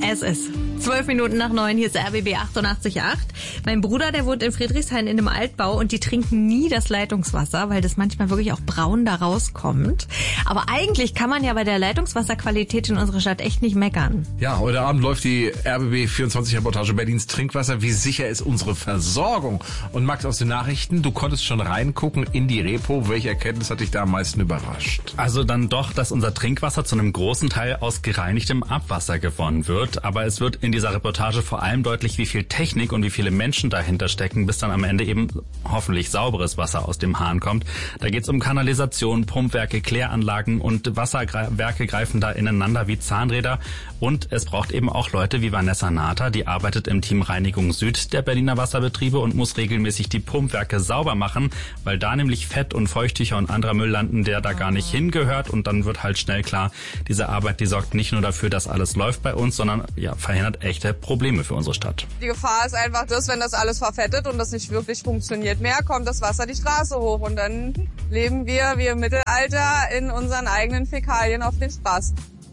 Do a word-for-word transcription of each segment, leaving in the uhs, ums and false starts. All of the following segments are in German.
Es ist zwölf Minuten nach neun, hier ist R B B achtundachtzig Komma acht. Mein Bruder, der wohnt in Friedrichshain in einem Altbau und die trinken nie das Leitungswasser, weil das manchmal wirklich auch braun da rauskommt. Aber eigentlich kann man ja bei der Leitungswasserqualität in unserer Stadt echt nicht meckern. Ja, heute Abend läuft die R B B vierundzwanzig Reportage Berlins Trinkwasser. Wie sicher ist unsere Versorgung? Und Max, aus den Nachrichten, du konntest schon reingucken in die Repo. Welche Erkenntnis hat dich da am meisten überrascht? Also dann doch, dass unser Trinkwasser zu einem großen Teil aus gereinigtem Abwasser gewonnen wird. Aber es wird in dieser Reportage vor allem deutlich, wie viel Technik und wie viele Menschen dahinter stecken, bis dann am Ende eben hoffentlich sauberes Wasser aus dem Hahn kommt. Da geht es um Kanalisation, Pumpwerke, Kläranlagen und Wasserwerke greifen da ineinander wie Zahnräder. Und es braucht eben auch Leute wie Vanessa Nater, die arbeitet im Team Reinigung Süd der Berliner Wasserbetriebe und muss regelmäßig die Pumpwerke sauber machen, weil da nämlich Fett und Feuchttücher und anderer Müll landen, der da gar nicht hingehört. Und dann wird halt schnell klar, diese Arbeit, die sorgt nicht nur dafür, dass alles läuft bei uns, sondern ja, verhindert echte Probleme für unsere Stadt. Die Gefahr ist einfach das, wenn das alles verfettet und das nicht wirklich funktioniert mehr, kommt das Wasser die Straße hoch und dann leben wir wie im Mittelalter in unseren eigenen Fäkalien auf den Straßen.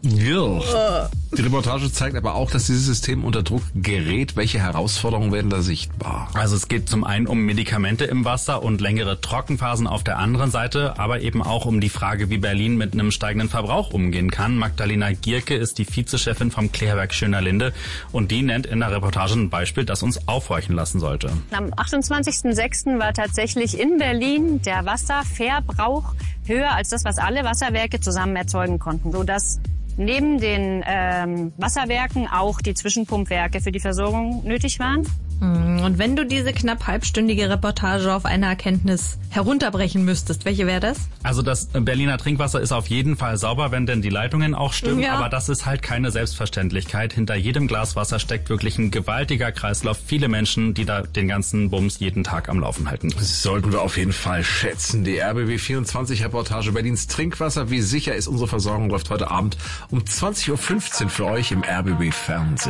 Ja. Die Reportage zeigt aber auch, dass dieses System unter Druck gerät. Welche Herausforderungen werden da sichtbar? Also es geht zum einen um Medikamente im Wasser und längere Trockenphasen auf der anderen Seite, aber eben auch um die Frage, wie Berlin mit einem steigenden Verbrauch umgehen kann. Magdalena Gierke ist die Vizechefin vom Klärwerk Schönerlinde und die nennt in der Reportage ein Beispiel, das uns aufhorchen lassen sollte. Am achtundzwanzigsten sechsten war tatsächlich in Berlin der Wasserverbrauch höher als das, was alle Wasserwerke zusammen erzeugen konnten, sodass neben den ähm, Wasserwerken auch die Zwischenpumpwerke für die Versorgung nötig waren. Und wenn du diese knapp halbstündige Reportage auf eine Erkenntnis herunterbrechen müsstest, welche wäre das? Also das Berliner Trinkwasser ist auf jeden Fall sauber, wenn denn die Leitungen auch stimmen, ja. Aber das ist halt keine Selbstverständlichkeit. Hinter jedem Glas Wasser steckt wirklich ein gewaltiger Kreislauf. Viele Menschen, die da den ganzen Bums jeden Tag am Laufen halten. Das sollten wir auf jeden Fall schätzen. Die R B B vierundzwanzig Reportage Berlins Trinkwasser. Wie sicher ist unsere Versorgung? Läuft heute Abend um zwanzig Uhr fünfzehn für euch im R B B Fernsehen.